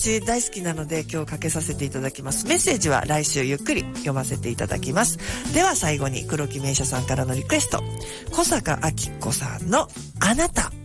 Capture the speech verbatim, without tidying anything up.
ち大好きなので今日かけさせていただきます。メッセージは来週ゆっくり読ませていただきます。では最後に黒木名車さんからのリクエスト、小坂明子さんのあなた。